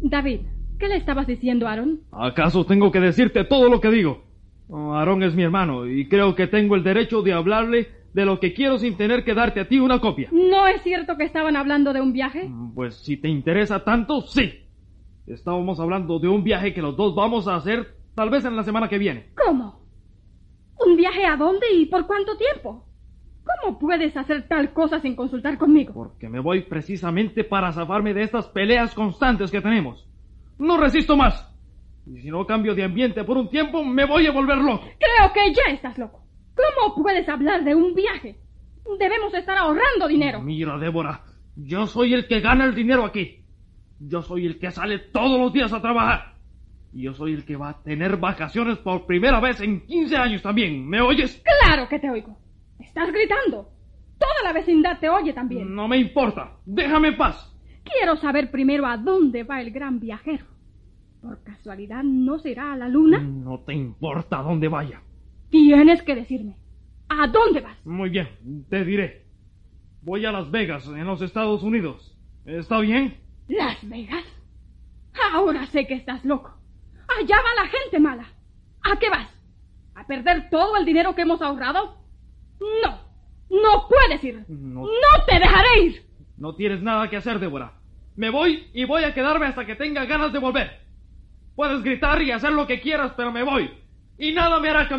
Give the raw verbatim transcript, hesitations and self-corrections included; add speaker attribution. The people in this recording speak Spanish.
Speaker 1: David, ¿qué le estabas diciendo a Aaron?
Speaker 2: ¿Acaso tengo que decirte todo lo que digo? Oh, Aaron es mi hermano y creo que tengo el derecho de hablarle de lo que quiero sin tener que darte a ti una copia.
Speaker 1: ¿No es cierto que estaban hablando de un viaje?
Speaker 2: Pues si te interesa tanto, sí. Estábamos hablando de un viaje que los dos vamos a hacer tal vez en la semana que viene.
Speaker 1: ¿Cómo? ¿Un viaje a dónde y por cuánto tiempo? ¿Cómo puedes hacer tal cosa sin consultar conmigo?
Speaker 2: Porque me voy precisamente para zafarme de estas peleas constantes que tenemos. No resisto más. Y si no cambio de ambiente por un tiempo, me voy a volver loco.
Speaker 1: Creo que ya estás loco. ¿Cómo puedes hablar de un viaje? Debemos estar ahorrando dinero.
Speaker 2: Mira, Débora, yo soy el que gana el dinero aquí. Yo soy el que sale todos los días a trabajar. Y yo soy el que va a tener vacaciones por primera vez en quince años también. ¿Me oyes?
Speaker 1: Claro que te oigo. Estás gritando. Toda la vecindad te oye también.
Speaker 2: No me importa. Déjame en paz.
Speaker 1: Quiero saber primero a dónde va el gran viajero. ¿Por casualidad no será a la luna?
Speaker 2: No te importa dónde vaya.
Speaker 1: Tienes que decirme. ¿A dónde vas?
Speaker 2: Muy bien, te diré. Voy a Las Vegas, en los Estados Unidos. ¿Está bien?
Speaker 1: ¿Las Vegas? Ahora sé que estás loco. Allá va la gente mala. ¿A qué vas? ¿A perder todo el dinero que hemos ahorrado? No, no puedes ir.
Speaker 2: No,
Speaker 1: no te dejaré ir.
Speaker 2: No tienes nada que hacer, Débora. Me voy y voy a quedarme hasta que tenga ganas de volver. Puedes gritar y hacer lo que quieras, pero me voy. Y nada me hará cambiar.